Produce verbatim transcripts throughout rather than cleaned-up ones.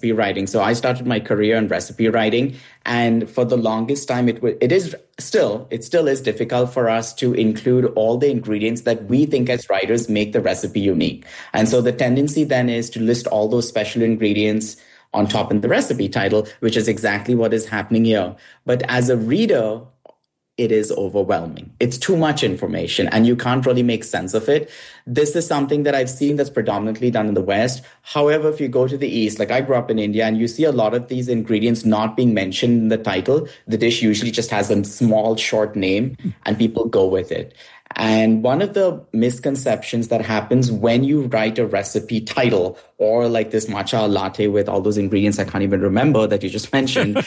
recipe writing. So I started my career in recipe writing. And for the longest time, it w- it is still, it still is difficult for us to include all the ingredients that we think as writers make the recipe unique. And so the tendency then is to list all those special ingredients on top in the recipe title, which is exactly what is happening here. But as a reader, it is overwhelming. It's too much information and you can't really make sense of it. This is something that I've seen that's predominantly done in the West. However, if you go to the East, like I grew up in India and you see a lot of these ingredients not being mentioned in the title, the dish usually just has a small, short name and people go with it. And one of the misconceptions that happens when you write a recipe title or like this matcha latte with all those ingredients I can't even remember that you just mentioned,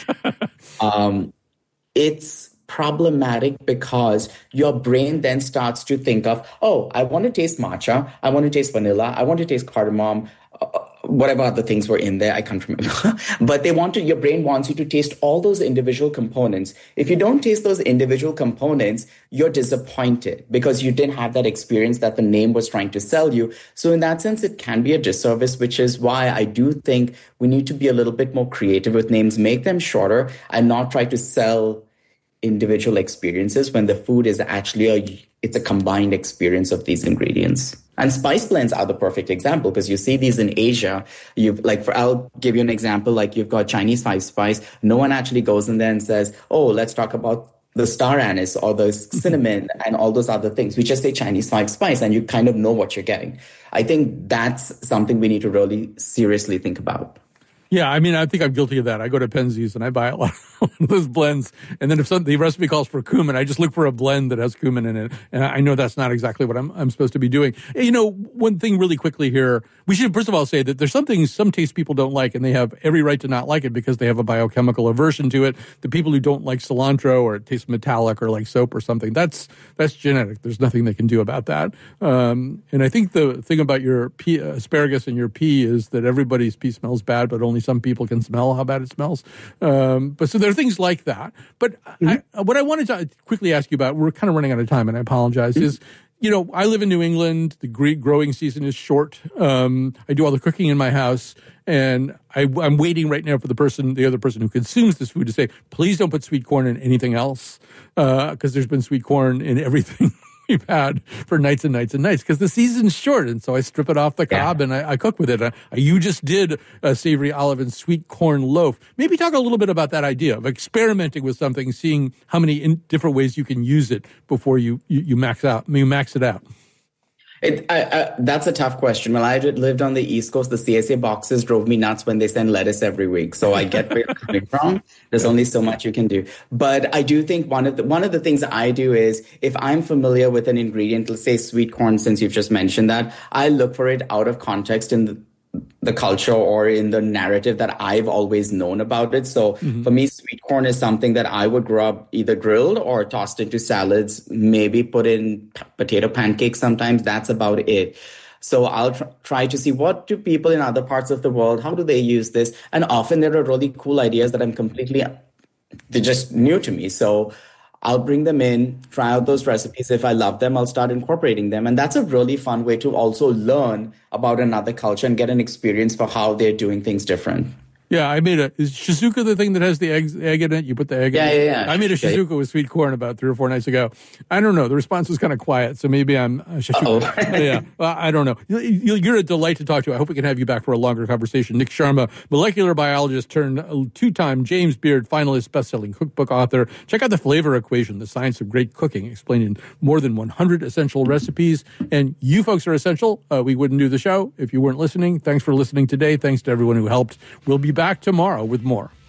um, it's problematic because your brain then starts to think of, oh, I want to taste matcha, I want to taste vanilla, I want to taste cardamom, uh, whatever other things were in there, I can't remember. But they want to, your brain wants you to taste all those individual components. If you don't taste those individual components, you're disappointed because you didn't have that experience that the name was trying to sell you. So in that sense, it can be a disservice, which is why I do think we need to be a little bit more creative with names, make them shorter and not try to sell individual experiences when the food is actually a it's a combined experience of these ingredients. And spice blends are the perfect example because you see these in Asia. You've like for I'll give you an example, like you've got Chinese five spice. No one actually goes in there and says, oh, let's talk about the star anise or the cinnamon and all those other things. We just say Chinese five spice and you kind of know what you're getting. I think that's something we need to really seriously think about. Yeah, I mean, I think I'm guilty of that. I go to Penzies and I buy a lot of those blends. And then if some, the recipe calls for cumin, I just look for a blend that has cumin in it. And I know that's not exactly what I'm, I'm supposed to be doing. You know, one thing really quickly here, we should first of all say that there's some things some taste people don't like, and they have every right to not like it because they have a biochemical aversion to it. The people who don't like cilantro or it tastes metallic or like soap or something, that's that's genetic. There's nothing they can do about that. Um, and I think the thing about your pea, asparagus and your pea is that everybody's pea smells bad, but only some people can smell how bad it smells. Um, but so there are things like that. But mm-hmm. I, what I wanted to quickly ask you about, we're kind of running out of time and I apologize, mm-hmm. is, you know, I live in New England. The growing season is short. Um, I do all the cooking in my house. And I, I'm waiting right now for the person, the other person who consumes this food to say, please don't put sweet corn in anything else. Uh, because there's been sweet corn in everything we've had for nights and nights and nights because the season's short. And so I strip it off the cob yeah. and I, I cook with it. I, you just did a savory olive and sweet corn loaf. Maybe talk a little bit about that idea of experimenting with something, seeing how many in different ways you can use it before you, you, you max out, you max it out. It, I, I, that's a tough question. When I lived on the East Coast, the C S A boxes drove me nuts when they send lettuce every week. So I get where you're coming from. There's only so much you can do. But I do think one of the, one of the things I do is if I'm familiar with an ingredient, let's say sweet corn, since you've just mentioned that, I look for it out of context in the, the culture or in the narrative that I've always known about it. So mm-hmm. for me, sweet corn is something that I would grow up either grilled or tossed into salads, maybe put in p- potato pancakes sometimes. That's about it. So I'll tr- try to see what do people in other parts of the world, how do they use this? And often there are really cool ideas that I'm completely, they're just new to me. So I'll bring them in, try out those recipes. If I love them, I'll start incorporating them. And that's a really fun way to also learn about another culture and get an experience for how they're doing things different. Yeah, I made a, is shizuka the thing that has the eggs, egg in it? You put the egg yeah, in it? Yeah, yeah. I made a shizuka yeah. with sweet corn about three or four nights ago. I don't know. The response was kind of quiet, so maybe I'm uh, shizuka. yeah, well, I don't know. You're a delight to talk to. I hope we can have you back for a longer conversation. Nick Sharma, molecular biologist turned two-time James Beard finalist, best-selling cookbook author. Check out The Flavor Equation, the science of great cooking, explained in more than one hundred essential recipes. And you folks are essential. Uh, we wouldn't do the show if you weren't listening. Thanks for listening today. Thanks to everyone who helped. We'll be back tomorrow with more.